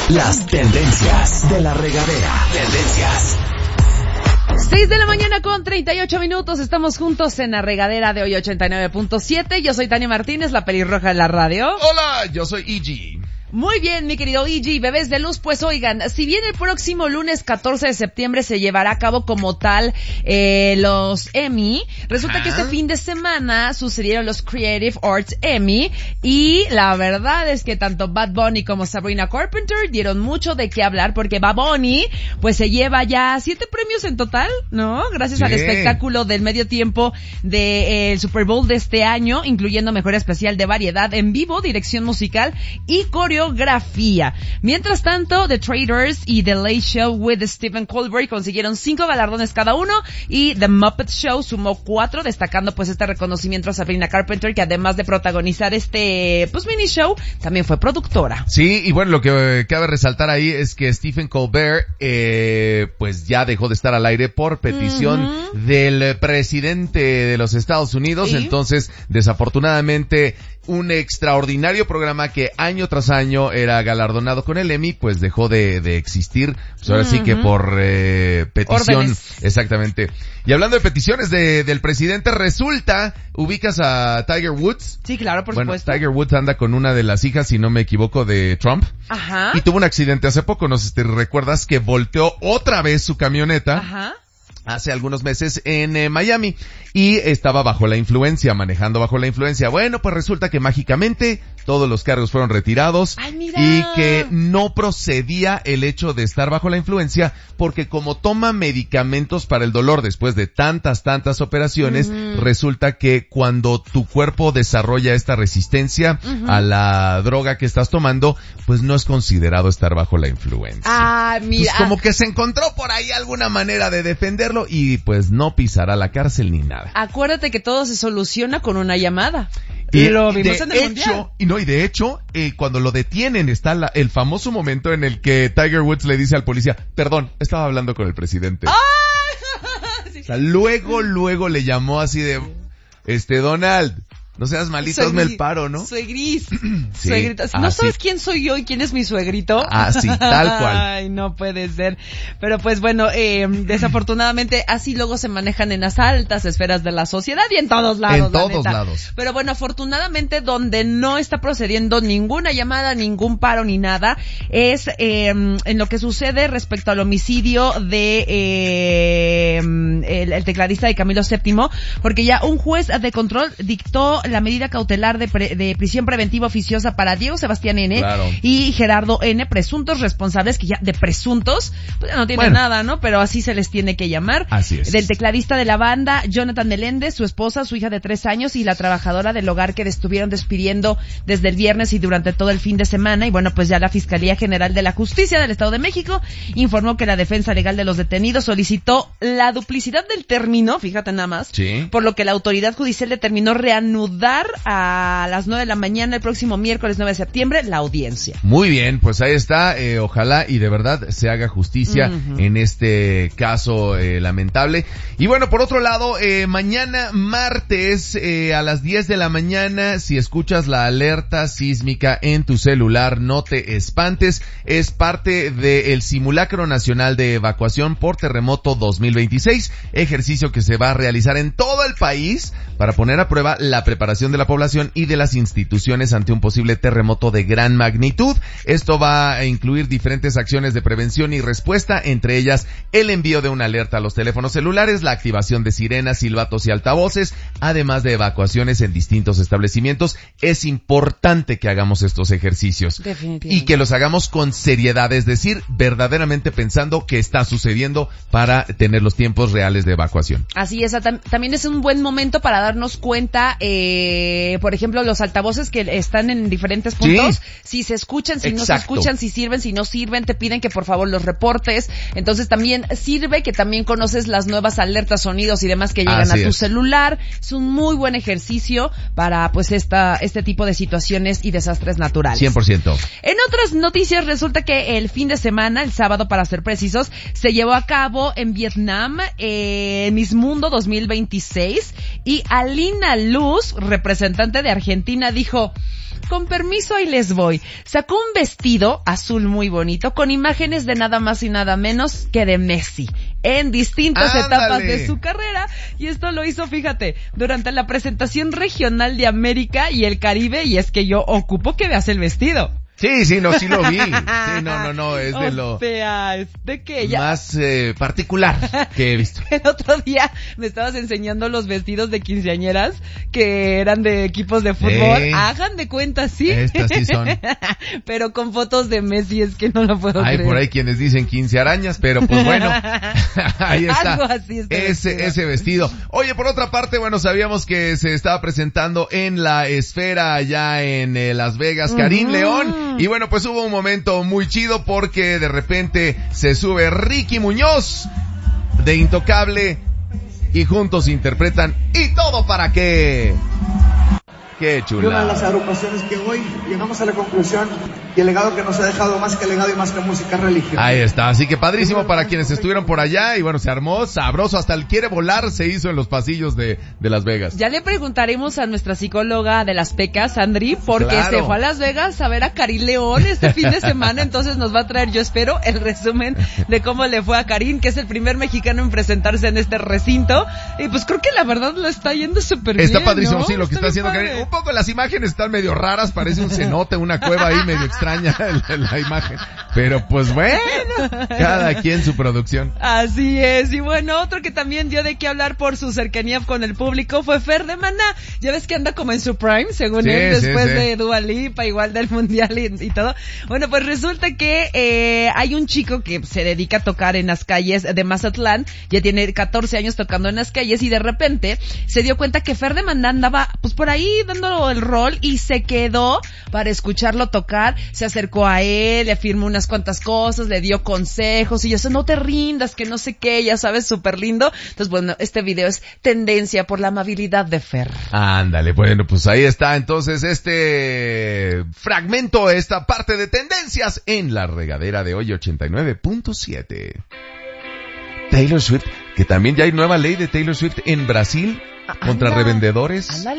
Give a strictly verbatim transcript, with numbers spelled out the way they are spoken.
Las tendencias de la regadera. Tendencias. seis de la mañana con treinta y ocho minutos. Estamos juntos en la regadera de hoy ochenta y nueve punto siete. Yo soy Tania Martínez, la pelirroja de la radio. Hola, yo soy E G. Muy bien, mi querido E G, bebés de luz, pues oigan, si bien el próximo lunes catorce de septiembre se llevará a cabo como tal eh, los Emmy, resulta ¿Ah? que este fin de semana sucedieron los Creative Arts Emmy y la verdad es que tanto Bad Bunny como Sabrina Carpenter dieron mucho de qué hablar porque Bad Bunny pues se lleva ya siete premios en total, ¿no? Gracias sí. al espectáculo del medio tiempo del de, eh, Super Bowl de este año, incluyendo mejor especial de variedad en vivo, dirección musical y coreografía. Mientras tanto, The Traders y The Late Show with Stephen Colbert consiguieron cinco galardones cada uno y The Muppet Show sumó cuatro, destacando pues este reconocimiento a Sabrina Carpenter, que además de protagonizar este pues mini show, también fue productora. Sí, y bueno, lo que eh, cabe resaltar ahí es que Stephen Colbert eh, pues ya dejó de estar al aire por petición uh-huh. del presidente de los Estados Unidos, ¿Sí? Entonces desafortunadamente un extraordinario programa que año tras año era galardonado con el Emmy, pues dejó de, de existir, pues ahora uh-huh. sí que por eh, petición. Órdenes. Exactamente. Y hablando de peticiones de, del presidente, resulta, ¿ubicas a Tiger Woods? Sí, claro, por bueno, supuesto. Tiger Woods anda con una de las hijas, si no me equivoco, de Trump. Ajá. Y tuvo un accidente hace poco, no sé si te recuerdas, que volteó otra vez su camioneta. Ajá. Hace algunos meses en eh, Miami y estaba bajo la influencia, manejando bajo la influencia. Bueno, pues resulta que mágicamente todos los cargos fueron retirados. Ay, mira. Y que no procedía el hecho de estar bajo la influencia porque como toma medicamentos para el dolor después de tantas, tantas operaciones, uh-huh. resulta que cuando tu cuerpo desarrolla esta resistencia uh-huh. a la droga que estás tomando, pues no es considerado estar bajo la influencia. Ah, mira. Pues como que se encontró por ahí alguna manera de defenderlo y pues no pisará la cárcel ni nada. Acuérdate que todo se soluciona con una llamada. Y lo vimos de en el hecho, mundial. y no, y de hecho, eh, cuando lo detienen está la, el famoso momento en el que Tiger Woods le dice al policía, perdón, estaba hablando con el presidente. ¡Ah! Sí. O sea, luego, luego le llamó así de, este, Donald, no seas malito, soy hazme mi, el paro, ¿no? Soy gris. Sí, Suegrito. ¿No así. sabes quién soy yo y quién es mi suegrito? Así, tal cual. Ay, no puede ser. Pero pues bueno, eh, desafortunadamente así luego se manejan en las altas esferas de la sociedad y en todos lados. En todos lados. Pero bueno, afortunadamente donde no está procediendo ninguna llamada, ningún paro ni nada, es eh, en lo que sucede respecto al homicidio de eh, el, el tecladista de Camilo séptimo, porque ya un juez de control dictó la medida cautelar de, pre, de prisión preventiva oficiosa para Diego Sebastián N. Claro. y Gerardo N., presuntos responsables, que ya de presuntos, pues ya no tienen bueno. nada, ¿no? Pero así se les tiene que llamar. Así es. Del tecladista de la banda, Jonathan Meléndez, su esposa, su hija de tres años y la trabajadora del hogar que estuvieron despidiendo desde el viernes y durante todo el fin de semana. Y bueno, pues ya la Fiscalía General de la Justicia del Estado de México informó que la defensa legal de los detenidos solicitó la duplicidad del término, fíjate nada más, sí. por lo que la autoridad judicial determinó reanudar a las nueve de la mañana el próximo miércoles nueve de septiembre la audiencia. Muy bien, pues ahí está, eh, ojalá y de verdad se haga justicia uh-huh. en este caso eh, lamentable. Y bueno, por otro lado, eh, mañana martes eh, a las diez de la mañana, si escuchas la alerta sísmica en tu celular, no te espantes, es parte del Simulacro Nacional de Evacuación por Terremoto dos mil veintiséis, ejercicio que se va a realizar en todo el país para poner a prueba la preparación de la población y de las instituciones ante un posible terremoto de gran magnitud. Esto va a incluir diferentes acciones de prevención y respuesta, entre ellas el envío de una alerta a los teléfonos celulares, la activación de sirenas, silbatos y altavoces, además de evacuaciones en distintos establecimientos. Es importante que hagamos estos ejercicios y que los hagamos con seriedad, es decir, verdaderamente pensando que está sucediendo para tener los tiempos reales de evacuación. Así es, tam- también es un buen momento para darnos cuenta, eh, por ejemplo, los altavoces que están en diferentes puntos, sí. si se escuchan, si Exacto. no se escuchan, si sirven, si no sirven, te piden que por favor los reportes. Entonces también sirve que también conoces las nuevas alertas, sonidos y demás que llegan Así a tu es. celular. Es un muy buen ejercicio para pues esta este tipo de situaciones y desastres naturales. cien por ciento. En otras noticias, resulta que el fin de semana, el sábado para ser precisos, se llevó a cabo en Vietnam eh, Miss Mundo dos mil veintiséis y Alina Luz, representante de Argentina, dijo: con permiso ahí les voy. Sacó un vestido azul muy bonito con imágenes de nada más y nada menos que de Messi en distintas ¡Ándale! etapas de su carrera, y esto lo hizo, fíjate, durante la presentación regional de América y el Caribe, y es que yo ocupo que veas el vestido. Sí, sí, no, sí lo vi. Sí, no, no, no, es de lo O sea, es de que ya... más eh, particular que he visto. El otro día me estabas enseñando los vestidos de quinceañeras que eran de equipos de fútbol. Sí. Hagan de cuenta, sí. Estas sí son. Pero con fotos de Messi, es que no lo puedo Hay creer. por ahí quienes dicen quince arañas, pero pues bueno, ahí está. Algo así este ese, vestido. ese vestido. Oye, por otra parte, bueno, sabíamos que se estaba presentando en la esfera allá en eh, Las Vegas, Karim Uh-huh. León. Y bueno, pues hubo un momento muy chido porque de repente se sube Ricky Muñoz de Intocable y juntos interpretan ¿Y todo para qué? Qué Y una de las chula. agrupaciones que hoy llegamos a la conclusión y el legado que nos ha dejado más que legado y más que música religiosa. Ahí está, así que padrísimo para quienes estuvieron por allá y bueno, se armó sabroso, hasta el quiere volar se hizo en los pasillos de, de Las Vegas. Ya le preguntaremos a nuestra psicóloga de las pecas, Andri, porque Claro. se fue a Las Vegas a ver a Karim León este fin de semana, entonces nos va a traer, yo espero, el resumen de cómo le fue a Karim, que es el primer mexicano en presentarse en este recinto, y pues creo que la verdad lo está yendo súper bien, Está padrísimo, ¿no? sí, lo que está, haciendo bien Karim. padre. Un poco las imágenes están medio raras, parece un cenote, una cueva ahí medio extraña la, la imagen. Pero pues bueno, cada quien su producción. Así es, y bueno, otro que también dio de qué hablar por su cercanía con el público fue Fer de Maná. Ya ves que anda como en su prime, según Sí, él, sí, después sí. de Dua Lipa, igual del mundial y, y todo. Bueno, pues resulta que eh, hay un chico que se dedica a tocar en las calles de Mazatlán, ya tiene catorce años tocando en las calles, y de repente se dio cuenta que Fer de Maná andaba pues por ahí dando el rol y se quedó para escucharlo tocar, se acercó a él, le afirmó unas cuantas cosas, le dio consejos y yo sé, no te rindas, que no sé qué, ya sabes, súper lindo. Entonces, bueno, este video es tendencia por la amabilidad de Fer. Ándale, bueno, pues ahí está entonces este fragmento, esta parte de tendencias en la regadera de hoy ochenta y nueve punto siete. Taylor Swift, que también ya hay nueva ley de Taylor Swift en Brasil contra Anda. revendedores. Ándale.